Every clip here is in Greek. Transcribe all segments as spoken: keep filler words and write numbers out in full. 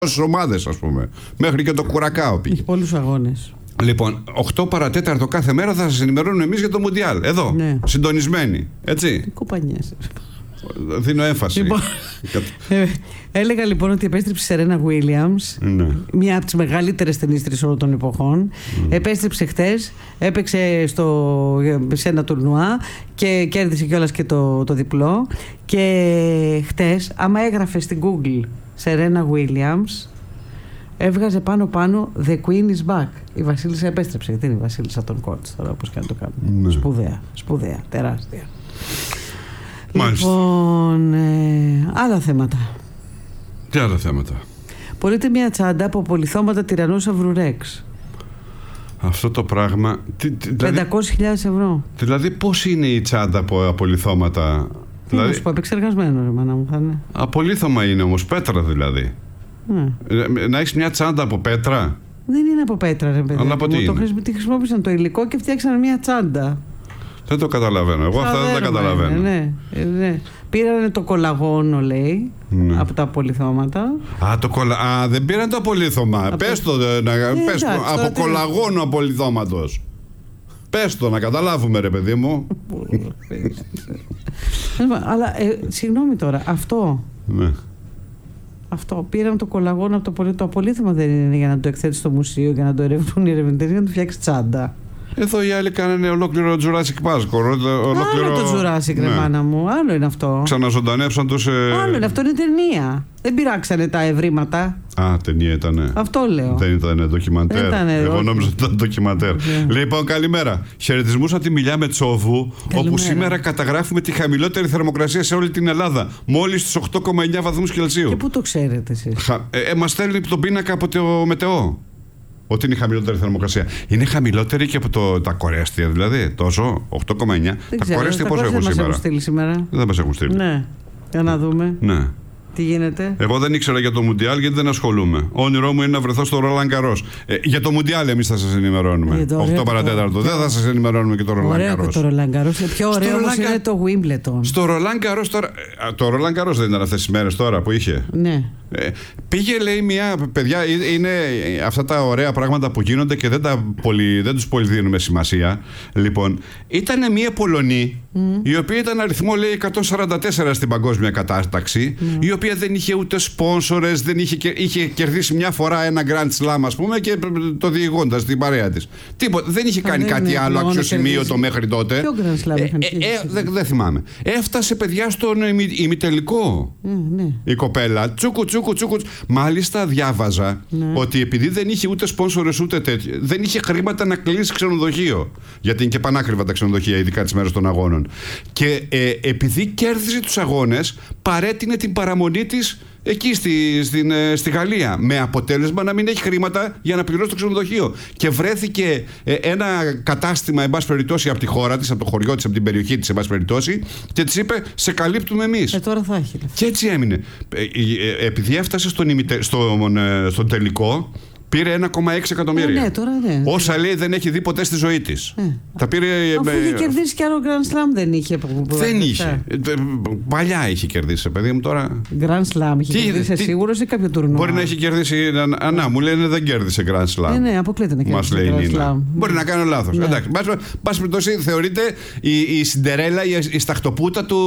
τόσες ομάδες, ας πούμε. Μέχρι και το Κουρακάο πήγε. Έχει πολλούς αγώνες. Λοιπόν, οκτώ παρά τέταρτο κάθε μέρα θα σας ενημερώνουμε εμείς για το Μουντιάλ. Εδώ, ναι. Συντονισμένοι. Έτσι. Τι κοπανιές. Δίνω έμφαση. Λοιπόν, ε, έλεγα λοιπόν ότι επέστρεψε η Σερένα Γουίλιαμς, ναι. Μια από τις μεγαλύτερες ταινίστρες όλων των εποχών. Mm. Επέστρεψε χτες, έπαιξε στο, σε ένα τουρνουά και κέρδισε κιόλας και το, το διπλό. Και χτες, άμα έγραφε στην Google Σερένα Γουίλιαμς, έβγαζε πάνω πάνω The Queen is back. Η Βασίλισσα επέστρεψε. Γιατί είναι η Βασίλισσα των Κόρτς τώρα, όπως και να το κάνουμε. Mm. Σπουδαία, σπουδαία, τεράστια. Μάλιστα. Λοιπόν, ε, άλλα θέματα. Τι άλλα θέματα? Πωλείται μια τσάντα από απολιθώματα τυραννόσαυρου Ρεξ. Αυτό το πράγμα. Δηλαδή, πεντακόσιες χιλιάδες ευρώ. Δηλαδή, πώς είναι η τσάντα από απολιθώματα? Τι δηλαδή, να σου πω, επεξεργασμένο, ρε μάνα μου, θα είναι. Απολίθωμα είναι όμως, πέτρα δηλαδή. Ναι. Να έχεις μια τσάντα από πέτρα. Δεν είναι από πέτρα, ρε παιδί. Αλλά από τι είναι? Το χρησιμοποίησαν το υλικό και φτιάξαν μια τσάντα. Δεν το καταλαβαίνω. Εγώ αυτά δεν τα καταλαβαίνω. Ναι, ναι. Πήρανε το κολαγόνο, λέει, ναι. Από τα απολιθώματα. Α, το κολα... Α, δεν πήραν το απολιθώμα. Από... Πες το, να... ε, πες εντάξει, το. Από κολαγόνο απολιθώματος. Πες το, να καταλάβουμε, ρε παιδί μου. Αλλά, ε, συγγνώμη τώρα, αυτό... Ναι. Αυτό, πήραν το κολαγόνο από το, πολυ... το απολίθωμα δεν είναι για να το εκθέτει στο μουσείο, για να το ερευνούν οι ερευνητές, για να το φτιάξει τσάντα. Εδώ οι άλλοι κάνανε ολόκληρο Jurassic Park. Ολόκληρο... Άλλο το Jurassic, ναι. Ρε μάνα μου, άλλο είναι αυτό. Ξαναζωντανέψαν τους... Ε... Άλλο είναι, αυτό είναι ταινία. Δεν πειράξανε τα ευρήματα. Α, ταινία ήτανε. Αυτό λέω. Δεν ήταν ντοκιμαντέρ. Ήτανε, Εγώ όχι. νόμιζα ότι ήταν ντοκιμαντέρ. Yeah. Λοιπόν, καλημέρα. Χαιρετισμούς από τη Μιλιά Μετσόβου, καλημέρα. Όπου σήμερα καταγράφουμε τη χαμηλότερη θερμοκρασία σε όλη την Ελλάδα. Μόλις στους οκτώ κόμμα εννιά βαθμούς Κελσίου. Και πού το ξέρετε εσείς? Χα... Ε, ε, μας στέλνει τον πίνακα από το μετεό. Ότι είναι η χαμηλότερη θερμοκρασία. Είναι χαμηλότερη και από το, τα κορέστια, δηλαδή. Τόσο, οκτώ κόμμα εννιά. Δεν τα ξέρω, κορέστια πώς έχουν δεν σήμερα? μας έχουν στείλει σήμερα. Δεν μας έχουν στείλει. Ναι. Για να δούμε. Ναι. Τι γίνεται? Εγώ δεν ήξερα για το Μουντιάλ γιατί δεν ασχολούμαι. Όνειρό μου είναι να βρεθώ στο Ρολάν Γκαρός. Ε, για το Μουντιάλ εμείς θα σας ενημερώνουμε. οκτώ παρά τέταρτο. Δεν θα σας ενημερώνουμε και το Ρολάν Γκαρός. Ωραίο και το Ρολάν Γκαρός. Πιο ωραίο όμως είναι το Wimbledon. Στο Ρολάν Γκαρός τώρα. Το Ρολάν Γκαρός δεν ήταν αυτές τις μέρες τώρα που είχε? Ναι. Ε, πήγε, λέει, μια. Παιδιά, είναι αυτά τα ωραία πράγματα που γίνονται και δεν, τα πολύ, δεν τους πολύ δίνουμε σημασία. Λοιπόν, ήταν μια Πολωνή, mm. η οποία ήταν αριθμό, λέει, εκατόν σαράντα τέσσερα στην παγκόσμια κατάταξη, mm. η οποία δεν είχε ούτε σπόνσορες, δεν είχε, είχε κερδίσει μια φορά ένα Grand Slam, ας πούμε, και το διηγώντας την παρέα της. Τίποτα, δεν είχε κάνει κάτι άλλο αξιοσημείωτο μέχρι τότε. Ποιο Grand Slam είχαν ε, ε, ε, δεν δε θυμάμαι. Έφτασε, παιδιά, στον ημιτελικό mm, ναι. η κοπέλα. Τσούκου, τσούκου, τσούκου. Μάλιστα, διάβαζα ναι. ότι επειδή δεν είχε ούτε σπόνσορες ούτε τέτοιο, δεν είχε χρήματα να κλείσει ξενοδοχείο. Γιατί είναι και πανάκριβα τα ξενοδοχεία, ειδικά τις μέρες των αγώνων. Και ε, επειδή κέρδιζε τους αγώνες, παρέτεινε την παραμονή της εκεί στη, στην, στη Γαλλία. Με αποτέλεσμα να μην έχει χρήματα για να πληρώσει το ξενοδοχείο. Και βρέθηκε ε, ένα κατάστημα, εν πάση περιπτώσει, από τη χώρα της, από το χωριό της, από την περιοχή της, εν πάση περιπτώσει, και της είπε: σε καλύπτουμε εμείς. Ε, τώρα θα έχει. Και έτσι έμεινε. Ε, ε, επειδή έφτασε στον, ημιτε, στον, ε, στον τελικό, πήρε ένα κόμμα έξι εκατομμύρια. Ε, ναι, τώρα ναι. Όσα, λέει, δεν έχει δει ποτέ στη ζωή της. Ε. Τα πήρε. Αφού ε, είχε κερδίσει κι άλλο Grand Slam, δεν είχε. Δεν είχε. Ε, παλιά είχε κερδίσει, παιδί μου, τώρα. Grand Slam είχε τι, κερδίσει, τι, σίγουρος, ή κάποιο τουρνουά? Μπορεί να έχει κερδίσει. Α, να, μου λένε δεν κέρδισε Grand Slam. Ναι, ναι, αποκλείται να κερδίσει. Μας λέει η Νίνα. Μπορεί να κάνω λάθος. Ναι. Εντάξει. Πάση περιπτώσει, θεωρείται η, η Σιντερέλα, η, η σταχτοπούτα του.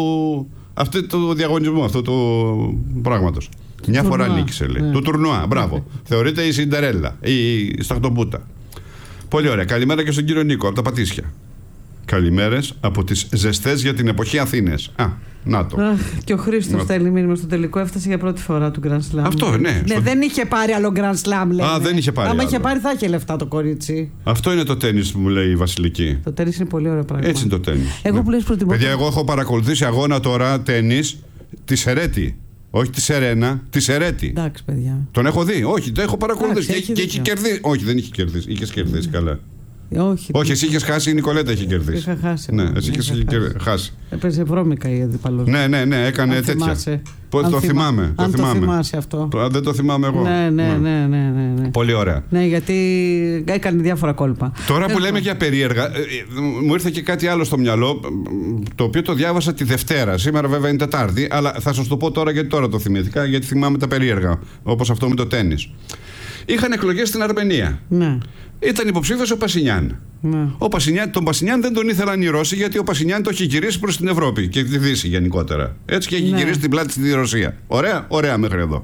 Αυτού του διαγωνισμού, αυτού του πράγματος. Μια τουρνουά. Φορά νίκησε, λέει. Ναι. Του τουρνουά, μπράβο. Ναι. Θεωρείται η Σιντερέλα, η σταχτοπούτα. Πολύ ωραία. Καλημέρα και στον κύριο Νίκο, από τα Πατήσια. Καλημέρες από τις ζεστές για την εποχή Αθήνες. Α, να το. Αχ, και ο Χρήστος στέλνει μήνυμα στο τελικό, έφτασε για πρώτη φορά του Grand Slam. Αυτό, ναι. Ναι, στο... δεν είχε πάρει άλλο Grand Slam, λέει. Α, δεν είχε πάρει. Άμα άλλο. είχε πάρει, θα είχε λεφτά το κορίτσι. Αυτό είναι το τένις που μου λέει η Βασιλική. Το τένις είναι πολύ ωραίο πράγμα. Έτσι είναι το τένις. Εγώ ναι. που λες προτιμώ. Παιδιά, εγώ έχω παρακολουθήσει αγώνα τώρα τένις τη Σερέτη. Όχι τη Σερένα, τη Σερέτη. Εντάξει, παιδιά. Τον έχω δει. Όχι, το έχω παρακολουθήσει. Εντάξει, και, και έχει κερδίσει. Όχι, δεν είχε κερδίσει. Είχε κερδίσει καλά. Όχι, Όχι, εσύ είχες χάσει, η Νικολέτα είχε κερδίσει. Είχα χάσει. Ναι, εσύ είχες χάσει. χάσει. Έπαιζε βρώμικα η αντιπαλός. Ναι, ναι, ναι, έκανε αν τέτοια. Πώς το θυμά... θυμάμαι. Αν το, το θυμάμαι. θυμάσαι αυτό. Το, δεν το θυμάμαι εγώ. Ναι, ναι, ναι, ναι, ναι, ναι. Πολύ ωραία. Ναι, γιατί έκανε διάφορα κόλπα. Τώρα που λέμε για περίεργα, μου ήρθε και κάτι άλλο στο μυαλό, το οποίο το διάβασα τη Δευτέρα. Σήμερα βέβαια είναι Τετάρτη, αλλά θα σας το πω τώρα γιατί τώρα το θυμήθηκα, γιατί θυμάμαι τα περίεργα. Όπως αυτό με το τένις. Είχαν εκλογές στην Αρμενία. Ναι. Ήταν υποψήφιος ο Πασινιάν. Ναι. Ο Πασινιάν, τον Πασινιάν δεν τον ήθελαν οι Ρώσοι, γιατί ο Πασινιάν το έχει γυρίσει προς την Ευρώπη και τη Δύση γενικότερα. Έτσι και έχει Ναι. γυρίσει την πλάτη στη Ρωσία. Ωραία, ωραία μέχρι εδώ.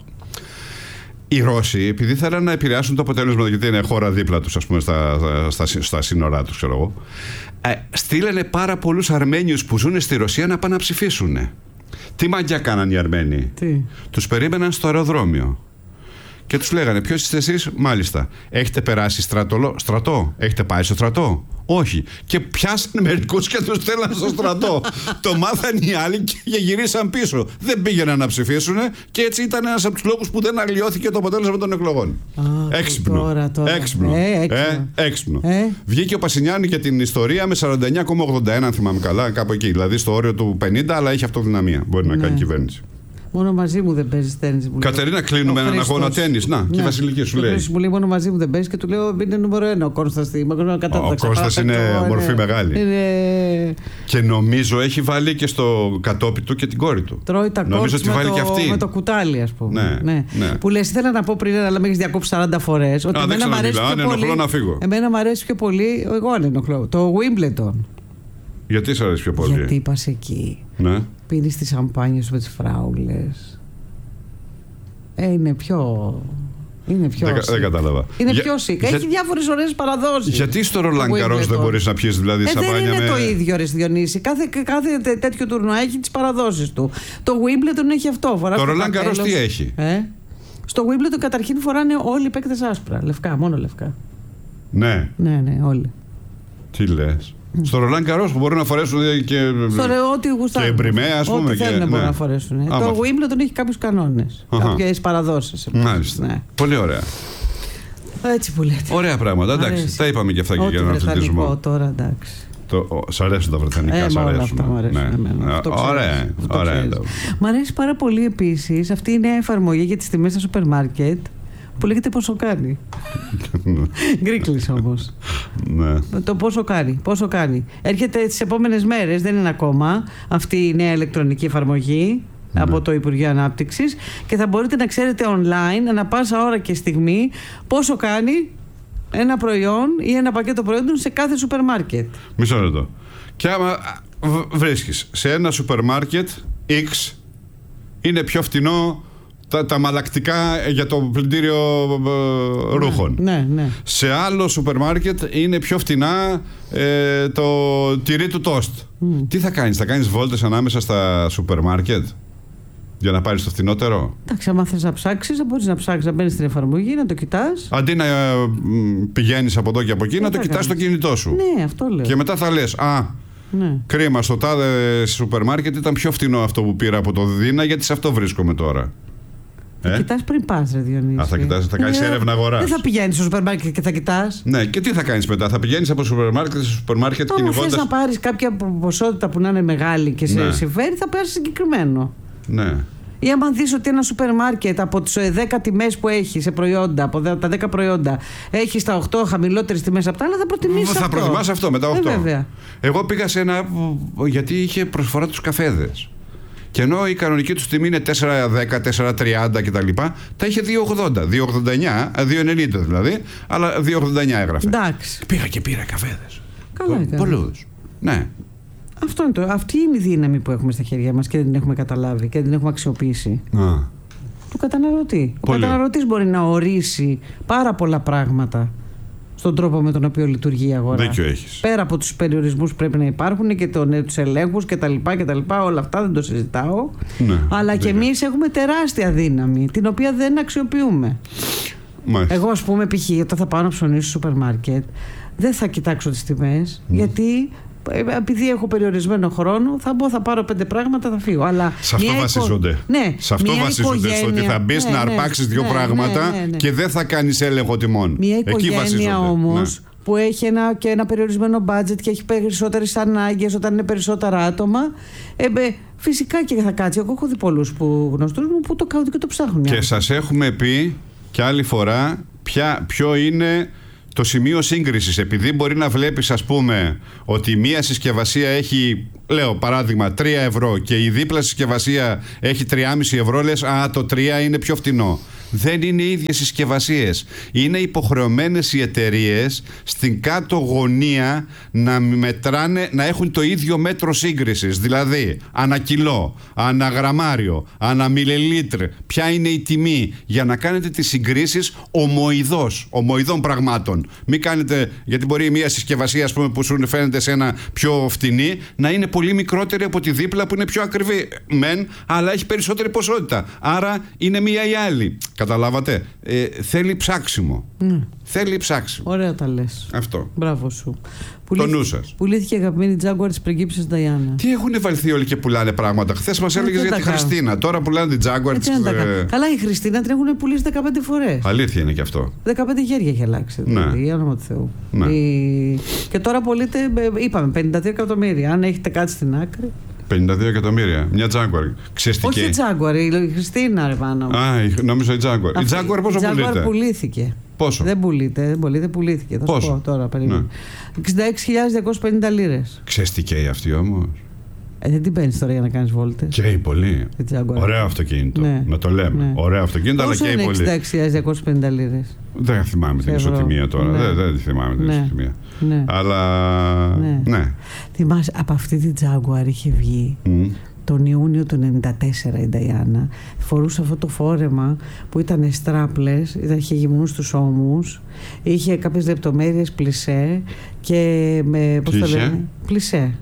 Οι Ρώσοι, επειδή θέλαν να επηρεάσουν το αποτέλεσμα, γιατί είναι χώρα δίπλα τους, ας πούμε, στα, στα, στα σύνορά τους, ξέρω εγώ, ε, στείλανε πάρα πολλούς Αρμένιους που ζουν στη Ρωσία να πάνε να ψηφίσουν. Τι μαγιά κάναν οι Αρμένοι? Τι? Τους περίμεναν στο αεροδρόμιο. Και τους λέγανε, ποιος είστε εσείς? Μάλιστα. Έχετε περάσει στρατολο... στρατό? Έχετε πάει στο στρατό? Όχι. Και πιάσανε μερικούς και τους στέλναν στο στρατό. Το μάθαν οι άλλοι και γυρίσαν πίσω. Δεν πήγαιναν να ψηφίσουν και έτσι ήταν ένας από τους λόγους που δεν αλλοιώθηκε το αποτέλεσμα των εκλογών. Α, έξυπνο. Τώρα, τώρα. Έξυπνο. Ε, έξυπνο. Ε, έξυπνο. Ε. Βγήκε ο Πασινιάν για την ιστορία με σαράντα εννιά κόμμα ογδόντα ένα, αν θυμάμαι καλά, κάπου εκεί. Δηλαδή στο όριο του πενήντα, αλλά έχει αυτοδυναμία. Μπορεί να Ναι. κάνει κυβέρνηση. Μόνο μαζί μου δεν παίζει τέννις. Κατερίνα, κλείνουμε έναν αγώνα τέννις. Να, και η Βασιλική σου λέει. Μου λέει μόνο μαζί μου δεν παίζει και του λέω είναι νούμερο ένα ο Κώστας. Ο Κώστας είναι μορφή μεγάλη. Είναι... Και νομίζω έχει βάλει και στο κατόπι του και την κόρη του. Τρώει τα νομίζω ότι με, βάλει το, και αυτή. με το κουτάλι, ας πούμε. Ναι, ναι. ναι. Που λες, ήθελα να πω πριν, αλλά με έχεις διακόψει σαράντα φορές. Ότι Α, δεν εμένα μου αρέσει ξαναμιλάω, πιο αν ενοχλώ πολύ. να φύγω. Εμένα μου αρέσει πιο πολύ. Εγώ αν ενοχλώ. Το Wimbledon. Γιατί σ' αρέσει πιο πολύ? Γιατί πας εκεί. Ναι. Πίνεις τις σαμπάνιες με τις φράουλες. Ε, είναι πιο. Είναι πιο. Δεν, δεν κατάλαβα. Είναι Για, πιο σικ. για, Έχει διάφορες ωραίες παραδόσεις. Γιατί στο Ρολάν Γκαρός δεν μπορείς να πιεις δηλαδή ε, σαμπάνια? Δεν είναι με... το ίδιο, ρε Διονύση. Κάθε, κάθε τέ- τέτοιο τουρνουά έχει τις παραδόσεις του. Το Wimbledon έχει αυτό. Φοράς Το το Ρολάν Γκαρός καπέλο. τι έχει? Ε? Στο Wimbledon καταρχήν φοράνε όλοι οι παίκτες άσπρα. Λευκά, μόνο λευκά. Ναι. Ναι, ναι, όλοι. Τι λες? Στο Ρολάν Γκαρός που μπορούν να φορέσουν και. Στο ρε, ό,τι γουστάρουν. Και μπριμέ, ας πούμε. Ό,τι και... θέλουν ναι. μπορούν να φορέσουν. Άμα. Το Wimbledon έχει κάποιους κανόνες. Κάποιες παραδόσεις. Μάλιστα. Ναι. Πολύ ωραία. Έτσι που λέτε. Ωραία πράγματα. Εντάξει, Αρέσει. τα είπαμε και αυτά και Ό,τι για τον βρετανικό αθλητισμό. τώρα, εντάξει. Το, ο, σ' αρέσουν τα βρετανικά, Ε, σ' μα όλα αρέσουν. αυτά μου αρέσουν Ναι. εμένα. Αυτό ξέρεις. Ωραία, Αυτό ωραία. ξέρεις. Μ' αρέσει πάρα πολύ επίσης αυτή η νέα εφαρμογή για τις τιμές στα σούπερ μάρκετ που λέγεται πόσο κάνει. Γκρίκλεις όμως. Ναι. Το πόσο κάνει, πόσο κάνει. Έρχεται τις επόμενες μέρες, δεν είναι ακόμα αυτή η νέα ηλεκτρονική εφαρμογή Ναι. από το Υπουργείο Ανάπτυξης και θα μπορείτε να ξέρετε online ανα πάσα ώρα και στιγμή πόσο κάνει ένα προϊόν ή ένα πακέτο προϊόντων σε κάθε σούπερ μάρκετ. Μισό λεπτό. Και άμα β- βρίσκεις σε ένα σούπερ μάρκετ X είναι πιο φτηνό τα, τα μαλακτικά για το πλυντήριο ε, ρούχων. Ναι, ναι. Σε άλλο σούπερ μάρκετ είναι πιο φτηνά ε, το τυρί του τόστ. Mm. Τι θα κάνεις, θα κάνεις βόλτες ανάμεσα στα σούπερ μάρκετ για να πάρεις το φθηνότερο? Εντάξει, άμα θες να ψάξεις, θα μπορείς να ψάξεις, να μπαίνεις στην εφαρμογή, να το κοιτάς. Αντί να ε, μ, πηγαίνεις από εδώ και από εκεί, Τι να το θα κοιτάς στο κάνεις? κινητό σου. Ναι, αυτό λέω. Και μετά θα λες, α, Ναι. κρίμα, στο τάδε σούπερ μάρκετ ήταν πιο φτηνό αυτό που πήρα από το Δίνα, γιατί σε αυτό βρίσκομαι τώρα. Θα κοιτάς πριν πας, ρε Διονύση. Α, θα κοιτάς, θα κάνεις Ε, έρευνα αγοράς. Δεν θα πηγαίνεις στο σούπερ μάρκετ και θα κοιτάς. Ναι, και τι θα κάνεις μετά? Θα πηγαίνεις από σούπερ μάρκετ σε σούπερ μάρκετ Άμα θες κυνηγώντας. να πάρεις κάποια ποσότητα που να είναι μεγάλη και σε Ναι. συμφέρει, θα πάρεις συγκεκριμένο. Ναι. Ή άμα δεις ότι ένα σούπερ μάρκετ από τις δέκα τιμές που έχει σε προϊόντα, από τα δέκα προϊόντα, έχει στα οκτώ χαμηλότερες τιμές από τα άλλα, θα προτιμήσεις Θα αυτό. προτιμάς αυτό μετά Ε, οκτώ. βέβαια. Εγώ πήγα σε ένα. Γιατί είχε προσφορά τους καφέδες. Και ενώ η κανονική του τιμή είναι τέσσερα δέκα, τέσσερα τριάντα κτλ., τα είχε δύο ογδόντα, δύο ογδόντα εννιά, δύο ενενήντα δηλαδή, αλλά δύο ογδόντα εννιά έγραφε. Εντάξει. Πήγα και πήρα καφέδες. Καλά έκανες. Πολλούς. Ναι. Αυτό είναι το, αυτή είναι η δύναμη που έχουμε στα χέρια μας και δεν την έχουμε καταλάβει και δεν την έχουμε αξιοποιήσει. Α. Του καταναλωτή. Ο Πολύ. καταναλωτής μπορεί να ορίσει πάρα πολλά πράγματα στον τρόπο με τον οποίο λειτουργεί η αγορά. Δίκιο έχεις. Πέρα από τους περιορισμούς που πρέπει να υπάρχουν και τον, τους ελέγχους και τα λοιπά και τα λοιπά, όλα αυτά δεν το συζητάω. Ναι, αλλά και δίκιο. εμείς έχουμε τεράστια δύναμη, την οποία δεν αξιοποιούμε. Μάλιστα. Εγώ, ας πούμε, π.χ. όταν θα πάω να ψωνίσω στο σούπερ μάρκετ, δεν θα κοιτάξω τις τιμές, γιατί επειδή έχω περιορισμένο χρόνο, θα μπω, θα πάρω πέντε πράγματα, θα φύγω. Αλλά σε αυτό μια βασίζονται. Οικο... Ναι, σε αυτό μια βασίζονται. Στο ότι θα μπει ναι, να ναι, αρπάξει δύο ναι, πράγματα ναι, ναι, ναι. και δεν θα κάνει έλεγχο τιμών. Μια Εκεί οικογένεια βασίζονται. όμως Ναι. που έχει ένα, και ένα περιορισμένο budget και έχει περισσότερες ανάγκες όταν είναι περισσότερα άτομα. Ε, ε, φυσικά και θα κάτσει. Εγώ έχω δει πολλούς που, γνωστούς μου που το κάνουν και το ψάχνουν. Και σας έχουμε πει και άλλη φορά ποια, ποιο είναι το σημείο σύγκρισης. Επειδή μπορεί να βλέπεις, ας πούμε, ότι μία συσκευασία έχει, λέω παράδειγμα, τρία ευρώ και η δίπλα συσκευασία έχει τρία κόμμα πέντε ευρώ, λες, α, το τρία είναι πιο φτηνό. Δεν είναι οι ίδιες συσκευασίες. Είναι υποχρεωμένες οι εταιρείες στην κάτω γωνία να μετράνε, να έχουν το ίδιο μέτρο σύγκρισης. Δηλαδή, ανά κιλό, ανά γραμμάριο, ανά μιλιλίτρ, ποια είναι η τιμή, για να κάνετε τις συγκρίσεις ομοειδώς, ομοειδών πραγμάτων. Μην κάνετε, γιατί μπορεί μια συσκευασία, ας πούμε, που σου φαίνεται σε ένα πιο φτηνή, να είναι πολύ μικρότερη από τη δίπλα που είναι πιο ακριβή. Μεν, αλλά έχει περισσότερη ποσότητα. Άρα είναι μία ή άλλη. Καταλάβατε. Ε, θέλει ψάξιμο. Mm. Θέλει ψάξιμο. Ωραία τα λες. Αυτό. Μπράβο σου. Το νου σας. Πουλήθηκε η αγαπημένη Jaguar της πριγκίπισσας Νταϊάννα. Τι έχουν βαλθεί όλοι και πουλάνε πράγματα. Χθες μας έλεγες για τη Χριστίνα. Τώρα πουλάνε την Jaguar της. Ε... Καλά, η Χριστίνα την έχουν πουλήσει δεκαπέντε φορές. Αλήθεια είναι και αυτό. δεκαπέντε χέρια έχει αλλάξει. Ναι. Δηλαδή, για όνομα του Θεού. Ναι. Η... Και τώρα πωλείται, είπαμε, πενήντα δύο εκατομμύρια. Αν έχετε κάτι στην άκρη. πενήντα δύο εκατομμύρια. Μια Jaguar. Ξεστική. Όχι η Jaguar, η Χριστίνα, ρε πάνω. Α, νόμιζα η Jaguar. Αυτή, η Jaguar πόσο η Jaguar πουλείται? πουλήθηκε. Πόσο? Δεν πουλείται, δεν πουλείται, πουλήθηκε. Θα πόσο? σου πω τώρα, περίμενε. Ναι. εξήντα έξι χιλιάδες διακόσιες πενήντα λίρες. Ξεστική αυτή όμως. Ε, δεν την παίρνεις τώρα για να κάνεις βόλτες. Καίει πολύ. Ωραίο αυτοκίνητο. Ναι. Να το λέμε. Ναι. Ωραίο αυτοκίνητο, αλλά καίει πολύ. εξήντα έξι χιλιάδες διακόσιες πενήντα λίρες. Δεν θυμάμαι την ισοτιμία τώρα. Ναι. Δεν, δεν θυμάμαι την ναι. ισοτιμία. Ναι. Αλλά. Ναι. ναι. Θυμάσαι, από αυτή την Jaguar είχε βγει. Mm. Τον Ιούνιο του ενενήντα τέσσερα η Νταϊάννα φορούσε αυτό το φόρεμα που ήταν στράπλες, είχε γυμνούς στους ώμους, είχε κάποιες λεπτομέρειες πλισέ και με, πώς το λένε, πλισέ.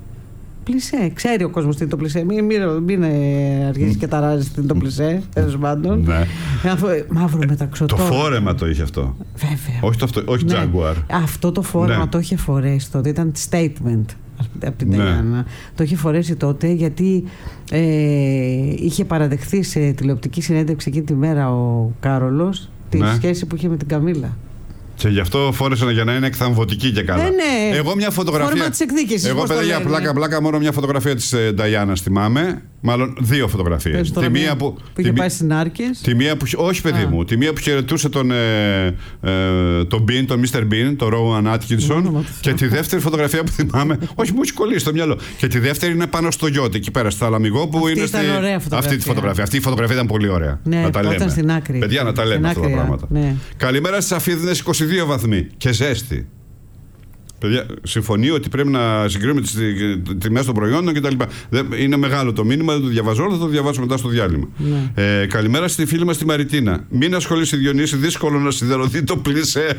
Πλισέ. Ξέρει ο κόσμος τι είναι το πλισέ. Μην, μην, μην αρχίσει και ταράζει τι είναι το πλισέ, τέλος πάντων. Ναι. Μαύρο μεταξωτό. Το φόρεμα το είχε αυτό. Βέβαια. Όχι, το αυτό, όχι ναι. Jaguar. Αυτό το φόρεμα ναι. το είχε φορέσει τότε. Ήταν statement από την Νταϊάννα. Ναι. Το είχε φορέσει τότε γιατί ε, είχε παραδεχθεί σε τηλεοπτική συνέντευξη εκείνη τη μέρα ο Κάρολος τη ναι. σχέση που είχε με την Καμίλα. Και γι' αυτό φόρεσαν για να είναι εκθαμβωτική και καλά. Ναι, ναι. Εγώ μια φωτογραφία. Φόρμα της εκδίκησης. Εγώ, παιδιά, πλάκα, πλάκα, μόνο μια φωτογραφία της Νταϊάνας θυμάμαι. Μάλλον δύο φωτογραφίες. Τη μία που, που είχε πάει στην Άρκες. Τη μία που, όχι, παιδί Α. μου. Τη μία που χαιρετούσε τον, ε, ε, τον Bean, τον μίστερ Bean, τον Rowan Atkinson. Και τη δεύτερη φωτογραφία που θυμάμαι. Όχι, μου έχει κολλήσει στο μυαλό. Και τη δεύτερη είναι πάνω στο γιότ, εκεί πέρα στο Θαλαμιγό που αυτή είναι. Στη... Αυτή τη φωτογραφία. Αυτή η φωτογραφία ήταν πολύ ωραία. Ναι, να τα λέμε. Ήταν στην άκρη. Παιδιά, να τα λέμε αυτά τα πράγματα. Ναι. Καλημέρα στις Αφίδινες, είκοσι δύο βαθμοί και ζέστη. Παιδιά, συμφωνεί ότι πρέπει να συγκρίνουμε τις τιμές των προϊόντων κτλ. Είναι μεγάλο το μήνυμα, δεν το διαβάζω όλο, θα το διαβάσω μετά στο διάλειμμα. Ναι. Ε, καλημέρα στη φίλη μας τη Μαριτίνα. Μην ασχολείσαι, Διονύση, δύσκολο να σιδερωθεί το πλισέ.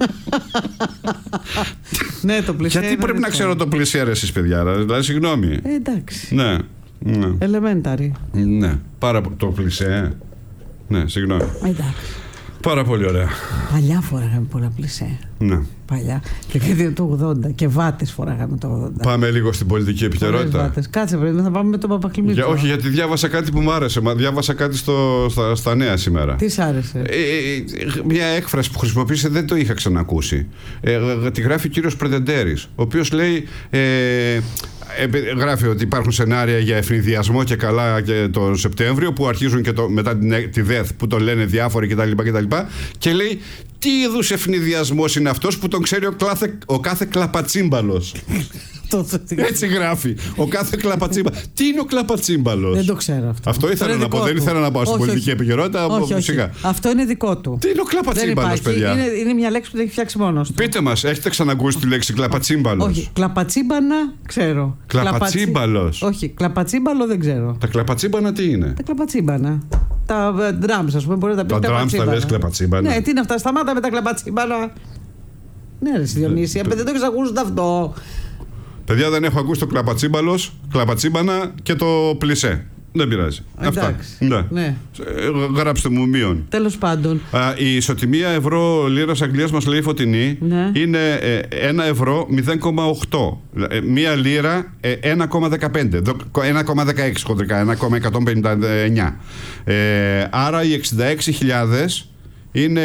Ναι, το πλισέ. Γιατί πρέπει να ξέρω το πλισέ, ρε, εσείς, παιδιά, δηλαδή, συγγνώμη. Ε, εντάξει. Ναι. ναι. Elementary. Ναι, πάρα το πλισέ. Ναι, συγγνώμη. Εντάξει. Πάρα πολύ ωραία. Παλιά φοράγαμε πολλά πλισέ. Ναι. Παλιά. Δεκαετία του ογδόντα. Και βάτες φοράγαμε το ογδόντα. Πάμε λίγο στην πολιτική επικαιρότητα. Κάτσε, πρέπει να πάμε με τον Παπαχλημίτσο. Για, όχι, γιατί διάβασα κάτι που μου άρεσε. Μα διάβασα κάτι στο, στα, στα νέα σήμερα. Τι σ' άρεσε? Ε, ε, μια έκφραση που χρησιμοποίησε δεν το είχα ξανακούσει. Ε, τη γράφει ο κύριος Πρετεντέρης, ο οποίος λέει. Ε, γράφει ότι υπάρχουν σενάρια για ευνηδιασμό και καλά και το Σεπτέμβριο που αρχίζουν και το, μετά την, τη ΔΕΘ που το λένε διάφοροι κτλ. Και, και λέει τι είδους ευνηδιασμός είναι αυτός που τον ξέρει ο, κλάθε, ο κάθε κλαπατσίμπαλος. Έτσι γράφει. Ο κάθε κλαπατσίμπαλος. Τι είναι ο κλαπατσίμπαλος? Δεν το ξέρω αυτό. Αυτό ήθελα να πω. Δεν ήθελα να πάω στην πολιτική επικαιρότητα. Αυτό είναι δικό του. Τι είναι ο κλαπατσίμπαλος, παιδιά? Είναι, είναι μια λέξη που δεν έχει φτιάξει μόνος του. Πείτε μας, έχετε ξανακούσει τη λέξη κλαπατσίμπαλος? Όχι. Κλαπατσίμπανα ξέρω. Κλαπατσίμπαλος. Όχι. Κλαπατσίμπαλο δεν ξέρω. Τα κλαπατσίμπανα τι είναι? Τα κλαπατσίμπανα. Τα drums, ας πούμε, μπορεί να τα πει. Τα drums τα λες κλαπατσίμπανα. Ναι, τι είναι αυτά, σταμάτα με τα κλαπατσίμπανα. Ναι, ρε Διονύση, δεν το έχεις ακούσει αυτό. Παιδιά, δεν έχω ακούσει το κλαπατσίμπαλος, κλαπατσίμπανα και το πλισέ. Δεν πειράζει. Αυτά. Ναι. Ναι. Γράψτε μου μείον. Τέλος πάντων. Α, η ισοτιμία ευρώ-λίρας Αγγλίας μας λέει Φωτεινή, ναι. Είναι ένα ευρώ μηδέν κόμμα οκτώ. Μία λίρα ένα κόμμα δεκαπέντε. ένα κόμμα δεκαέξι χοντρικά. ένα κόμμα εκατόν πενήντα εννιά. Ε, άρα οι εξήντα έξι χιλιάδες είναι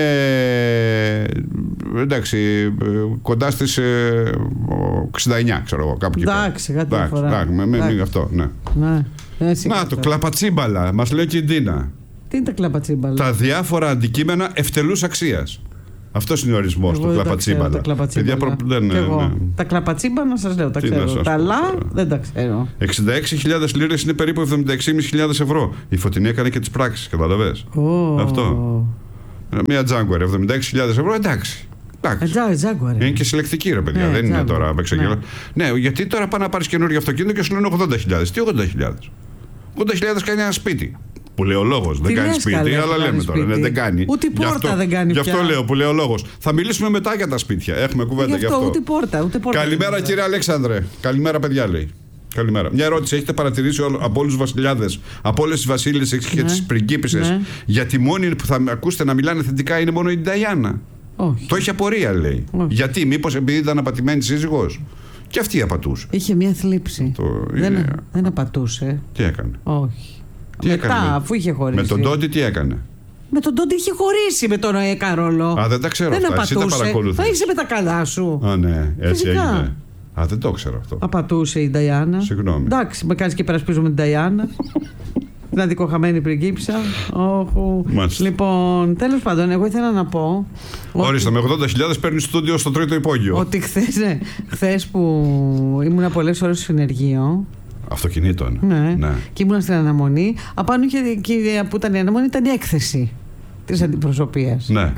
εντάξει, κοντά στις ε, εξήντα εννιά, ξέρω εγώ, κάπου εκεί. Εντάξει, κάτι αφορά. Μην αυτό, ναι. Ναι. Να το, κλαπατσίμπαλα, μας λέει και η Ντίνα. Τι είναι τα κλαπατσίμπαλα? Τα διάφορα αντικείμενα ευτελούς αξίας. Αυτός είναι ο ορισμός του κλαπατσίμπαλα. Τα κλαπατσίμπαλα. Προ... δεν, ναι, ναι. Τα κλαπατσίμπαλα σας λέω, τα Τι ξέρω. Τα λα δεν τα ξέρω. εξήντα έξι χιλιάδες λίρες είναι περίπου εβδομήντα έξι χιλιάδες πεντακόσιες ευρώ. Η Φωτεινή έκανε και τις πράξεις, καταλαβες. Oh. Αυτό. Μια Jaguar, εβδομήντα έξι χιλιάδες ευρώ, εντάξει. Jaguar. Είναι και συλλεκτική, ρε παιδιά. Yeah, δεν είναι τώρα εξαγγελία. Ναι. ναι, γιατί τώρα πάνε να πάρεις καινούργιο αυτοκίνητο και σου λένε ογδόντα χιλιάδες. Τι ογδόντα χιλιάδες? ογδόντα χιλιάδες κάνει ένα σπίτι. Που λέει ο λόγος. Δεν κάνει σπίτι, καλέ, αλλά λέμε τώρα. Ναι, δεν κάνει. Ούτε η πόρτα αυτό, δεν κάνει. Γι' αυτό πια. Λέω που λέει ο λόγος. Θα μιλήσουμε μετά για τα σπίτια. Έχουμε κουβέντα γι' αυτό. Ούτε πόρτα, ούτε πόρτα. Καλημέρα, κύριε Αλέξανδρε. Καλημέρα, παιδιά, λέει. Καλημέρα. Μια ερώτηση. Έχετε παρατηρήσει από όλους τους βασιλιάδες, από όλες τις βασίλισσες και ναι. τις πριγκίπισσες, ναι. γιατί μόνοι που θα ακούσετε να μιλάνε θετικά είναι μόνο η Νταϊάννα? Όχι. Το έχει απορία, λέει. Όχι. Γιατί, μήπως επειδή ήταν απατημένη σύζυγος? Και αυτή απατούσε. Είχε μια θλίψη. Το... Δεν, είναι... δεν απατούσε. Τι έκανε? Όχι. Τι Μετά, έκανε, αφού είχε χωρίσει. Με τον Τόντι τι έκανε? Με τον Τόντι είχε χωρίσει με τον Οέ Καρόλο. Α, δεν τα ξέρω δεν αυτά. Εσύ τα παρακολουθείς. Θα είσαι με τα καλά σου. Α, ναι, έτσι Φυσικά. έγινε. Α, δεν το ξέρω αυτό. Απατούσε η Νταϊάννα. Συγγνώμη. Εντάξει, με κάνεις και περασπίζουμε την Νταϊάννα. Την αδικοχαμένη πριγκίπισσα. Όχου. Λοιπόν, τέλος πάντων, εγώ ήθελα να πω. Ορίστε, ότι... με ογδόντα χιλιάδες παίρνει στούντιο στο τρίτο υπόγειο. Ότι χθες, ναι, χθες που ήμουν πολλές ώρες στο συνεργείο. Αυτοκινήτων. Ναι. ναι. Και ήμουν στην αναμονή. Απάνω είχε, και που ήταν η αναμονή ήταν η έκθεση της αντιπροσωπείας. Ναι.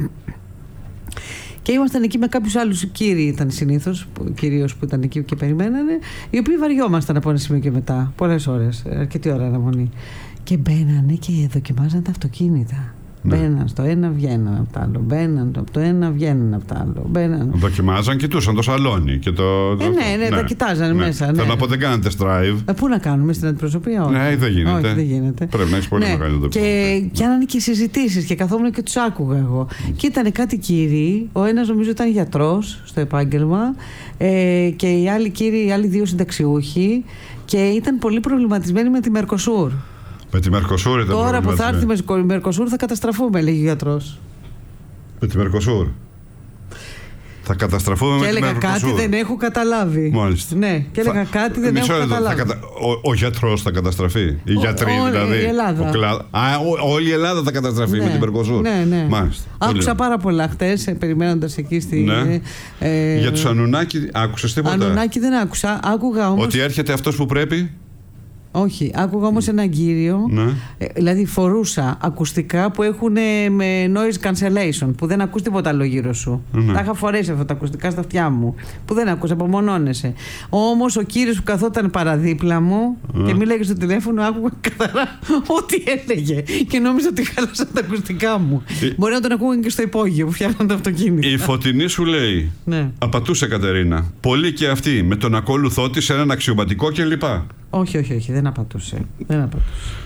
Και ήμασταν εκεί με κάποιους άλλους κύριοι, ήταν συνήθως, κυρίως που ήταν εκεί και περιμένανε, οι οποίοι βαριόμασταν από ένα σημείο και μετά, πολλές ώρες, αρκετή ώρα αναμονή. Και μπαίνανε και δοκιμάζαν τα αυτοκίνητα. Ναι. Μπαίναν στο ένα, βγαίναν από το άλλο. Μπαίναν από το ένα, βγαίναν από το άλλο. Μπαίναν. Δοκιμάζαν, κοιτούσαν το σαλόνι. Και το, ε, ναι, ναι, ναι, τα κοιτάζανε ναι. μέσα. Ναι. Θέλω να πω, δεν κάνετε drive. Ε, πού να κάνουμε στην αντιπροσωπεία, όχι. Ναι, δεν γίνεται. Όχι, δεν γίνεται. Πρέπει να έχει πολύ ναι. μεγάλη δοκιμή. Και κάνανε και συζητήσεις και καθόμουν και τους άκουγα εγώ. Mm. Και ήταν κάτι κύριοι. Ο ένας νομίζω ήταν γιατρός στο επάγγελμα. Ε, και οι άλλοι κύριοι, οι άλλοι δύο συνταξιούχοι. Και ήταν πολύ προβληματισμένοι με τη Μερκοσούρ. Με τη Μερκοσούρ ήταν. Τώρα που θα έρθει η Μερκοσούρ θα καταστραφούμε, λέγει ο γιατρός. Με τη Μερκοσούρ. Θα καταστραφούμε και με τη Μερκοσούρ. Και έλεγα κάτι δεν έχω καταλάβει. Μάλιστα. Ναι, και έλεγα θα... κάτι δεν έχω καταλάβει. Κατα... Ο, ο γιατρός θα καταστραφεί. Οι γιατροί δηλαδή. Η Ελλάδα. Ο κλα... Α, ό, όλη η Ελλάδα θα καταστραφεί ναι, με την Μερκοσούρ. Ναι, ναι. Μάλιστα. Άκουσα πολύ. πάρα πολλά χτες περιμένοντας εκεί στη. Ναι. Ε... Για τους Ανουνάκη, άκουσες τίποτα? Ανουνάκη δεν άκουσα. Άκουγα όμως. Ότι έρχεται αυτός που πρέπει. Όχι, άκουγα όμως έναν κύριο, ναι. ε, δηλαδή φορούσα ακουστικά που έχουν με noise cancellation, που δεν ακούς τίποτα άλλο γύρω σου. Ναι. Τα είχα φορέσει αυτά τα ακουστικά στα αυτιά μου, που δεν ακούς, απομονώνεσαι. Όμως ο κύριος που καθόταν παραδίπλα μου ναι. και μίλαγε στο τηλέφωνο, άκουγα καθαρά ό,τι έλεγε και νόμιζα ότι χάλασα τα ακουστικά μου. Η... Μπορεί να τον ακούγαν και στο υπόγειο που φτιάχναν το αυτοκίνητο. Η Φωτεινή σου λέει, ναι. απατούσε Κατερίνα, πολύ και αυτή με τον ακόλουθό της σε έναν αξιωματικό κλπ. Όχι, όχι, όχι, δεν απατούσε. Δεν απατούσε.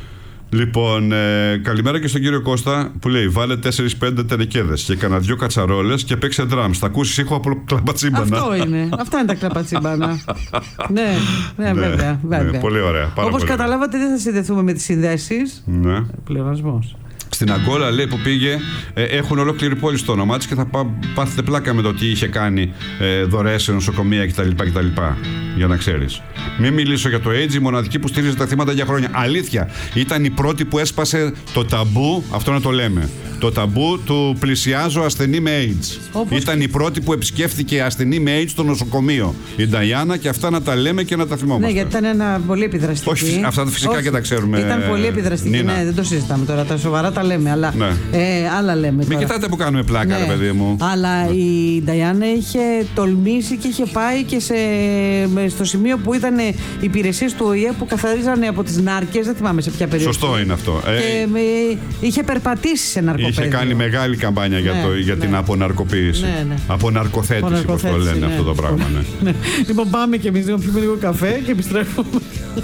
Λοιπόν, ε, καλημέρα και στον κύριο Κώστα που λέει: βάλε τέσσερις πέντε τερεκέδες και κανένα δυο κατσαρόλες και παίξε ντραμ. Θα ακούσεις ήχο από κλαπατσίμπανα. Αυτό είναι. Αυτά είναι τα κλαπατσίμπανα. ναι, ναι, βέβαια. βέβαια. Ναι, πολύ ωραία. Όπως καταλάβατε, δεν θα συνδεθούμε με τις συνδέσεις. Ναι. Πλεονασμός. Στην Αγκόλα λέει που πήγε, ε, έχουν ολόκληρη πόλη στο όνομά της και θα πά, πάθετε πλάκα με το τι είχε κάνει ε, δωρεές σε νοσοκομεία κτλ, κτλ. Για να ξέρεις. Μην μιλήσω για το AIDS, η μοναδική που στήριζε τα θύματα για χρόνια. Αλήθεια, ήταν η πρώτη που έσπασε το ταμπού, αυτό να το λέμε. Το ταμπού του πλησιάζω ασθενή με AIDS. Όπως... Ήταν η πρώτη που επισκέφθηκε ασθενή με AIDS στο νοσοκομείο. Η Νταϊάννα, και αυτά να τα λέμε και να τα θυμόμαστε. Ναι, γιατί ήταν ένα πολύ επιδραστική. Όχι, αυτά φυσικά Όχι. και τα ξέρουμε. Ήταν πολύ επιδραστική. Ναι, δεν το συζητάμε τώρα. Τα σοβαρά τα λέμε, αλλά ναι. ε, άλλα λέμε. Μην κοιτάτε που κάνουμε πλάκα, ναι. ρε παιδί μου. Αλλά ναι. η Νταϊάννα είχε τολμήσει και είχε πάει και σε, στο σημείο που ήταν οι υπηρεσίες του Ο Η Ε που καθαρίζανε από τις νάρκες. Δεν θυμάμαι σε ποια περιοχή. Σωστό είναι αυτό. Και ε, με, είχε περπατήσει σε ναρκοπαίδιο. Είχε κάνει μεγάλη καμπάνια για, ναι, το, για ναι. την αποναρκοποίηση. Ναι, ναι. Αποναρκοθέτηση, όπως το λένε ναι. αυτό το πράγμα. Ναι. ναι. Λοιπόν, πάμε και εμείς να πιούμε λίγο καφέ και επιστρέφουμε.